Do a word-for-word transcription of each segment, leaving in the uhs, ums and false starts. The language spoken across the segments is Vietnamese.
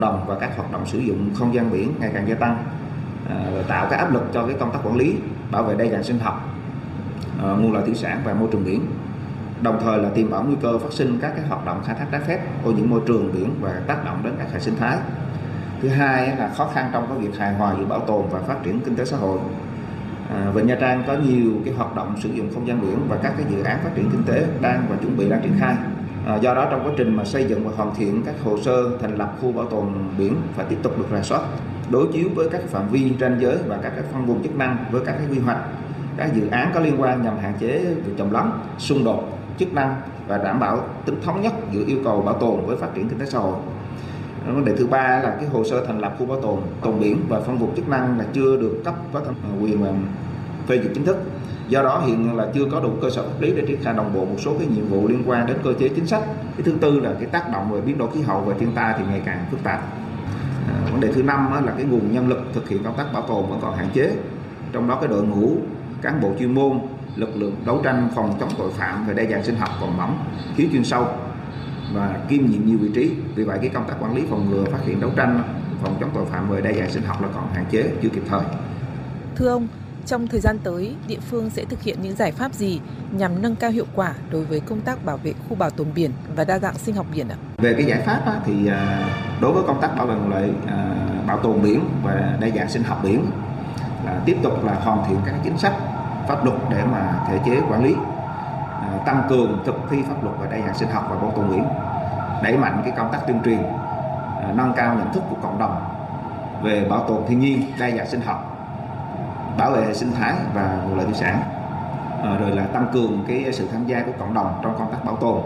đồng và các hoạt động sử dụng không gian biển ngày càng gia tăng, rồi tạo cái áp lực cho cái công tác quản lý, bảo vệ đa dạng sinh học, nguồn lợi thủy sản và môi trường biển. Đồng thời là tiềm ẩn nguy cơ phát sinh các cái hoạt động khai thác trái phép, ô nhiễm môi trường biển và tác động đến các hệ sinh thái. Thứ hai là khó khăn trong cái việc hài hòa giữa bảo tồn và phát triển kinh tế xã hội. À, Vịnh Nha Trang có nhiều cái hoạt động sử dụng không gian biển và các cái dự án phát triển kinh tế đang và chuẩn bị đang triển khai. À, do đó trong quá trình mà xây dựng và hoàn thiện các hồ sơ thành lập khu bảo tồn biển phải tiếp tục được rà soát, đối chiếu với các phạm vi ranh giới và các cái phân vùng chức năng với các cái quy hoạch, các dự án có liên quan nhằm hạn chế việc chồng lấn, xung đột chức năng và đảm bảo tính thống nhất giữa yêu cầu bảo tồn với phát triển kinh tế xã hội. Vấn đề thứ ba là cái hồ sơ thành lập khu bảo tồn tồn biển và phân vùng chức năng là chưa được cấp có thẩm quyền phê duyệt chính thức. Do đó hiện là chưa có đủ cơ sở pháp lý để triển khai đồng bộ một số cái nhiệm vụ liên quan đến cơ chế chính sách. Cái thứ tư là cái tác động về biến đổi khí hậu và thiên tai thì ngày càng phức tạp. À, vấn đề thứ năm là cái nguồn nhân lực thực hiện công tác bảo tồn vẫn còn hạn chế. Trong đó cái đội ngũ cán bộ chuyên môn, lực lượng đấu tranh phòng chống tội phạm về đa dạng sinh học còn mỏng, thiếu chuyên sâu và kiêm nhiệm nhiều vị trí. Vì vậy cái công tác quản lý, phòng ngừa, phát hiện, đấu tranh phòng chống tội phạm về đa dạng sinh học là còn hạn chế, chưa kịp thời. Thưa ông, trong thời gian tới, địa phương sẽ thực hiện những giải pháp gì nhằm nâng cao hiệu quả đối với công tác bảo vệ khu bảo tồn biển và đa dạng sinh học biển ạ? Về cái giải pháp á, thì đối với công tác bảo vệ nguồn lợi bảo tồn biển và đa dạng sinh học biển là tiếp tục là hoàn thiện các chính sách pháp luật để mà thể chế quản lý, tăng cường thực thi pháp luật về đa dạng sinh học và bảo tồn biển, đẩy mạnh cái công tác tuyên truyền, nâng cao nhận thức của cộng đồng về bảo tồn thiên nhiên, đa dạng sinh học, bảo vệ hệ sinh thái và nguồn lợi thủy sản, à, rồi là tăng cường cái sự tham gia của cộng đồng trong công tác bảo tồn,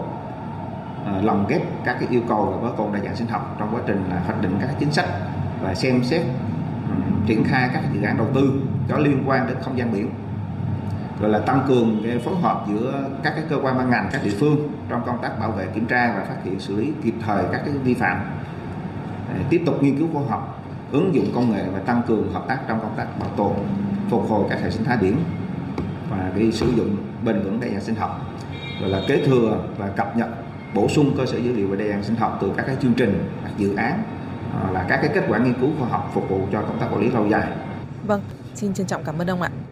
à, lồng ghép các cái yêu cầu về bảo tồn đa dạng sinh học trong quá trình là hoạch định các chính sách và xem xét um, triển khai các dự án đầu tư có liên quan đến không gian biển, rồi là tăng cường cái phối hợp giữa các cái cơ quan ban ngành, các địa phương trong công tác bảo vệ, kiểm tra và phát hiện xử lý kịp thời các cái vi phạm, à, tiếp tục nghiên cứu khoa học, ứng dụng công nghệ và tăng cường hợp tác trong công tác bảo tồn, phục hồi các hệ sinh thái biển và cái sử dụng bền vững đa dạng sinh học, rồi là kế thừa và cập nhật bổ sung cơ sở dữ liệu về đa dạng sinh học từ các cái chương trình, các dự án, là các cái kết quả nghiên cứu khoa học phục vụ cho công tác quản lý lâu dài. Vâng, xin trân trọng cảm ơn ông ạ.